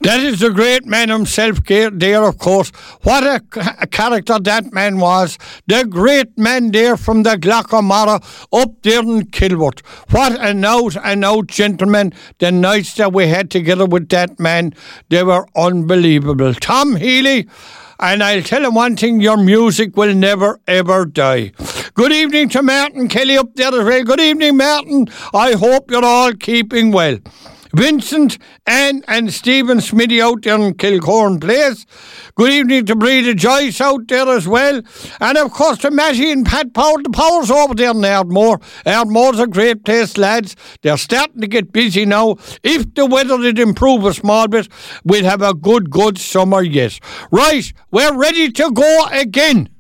That is the great man himself there, of course. What a character that man was. The great man there from the Glockamara up there in Kilworth. What an out gentleman. The nights that we had together with that man, they were unbelievable. Tom Healy, and I'll tell him one thing, your music will never ever die. Good evening to Martin Kelly up there as well. Good evening, Martin. I hope you're all keeping well. Vincent, Anne and Stephen Smithy out there in Kilcorn Place. Good evening to Breda Joyce out there as well. And of course to Matty and Pat Power. The Powers over there in Ardmore. Ardmore's a great place, lads. They're starting to get busy now. If the weather did improve a small bit, we'll have a good summer yet. Right, we're ready to go again.